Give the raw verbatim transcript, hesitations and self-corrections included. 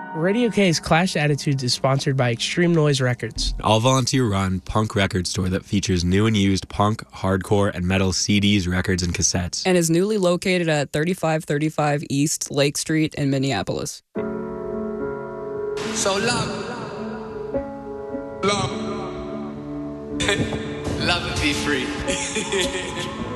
Radio K's Clash Attitudes is sponsored by Extreme Noise Records, an all-volunteer-run punk record store that features new and used punk, hardcore, and metal C Ds, records, and cassettes. And is newly located at thirty-five thirty-five East Lake Street in Minneapolis. So love, love, love and be free.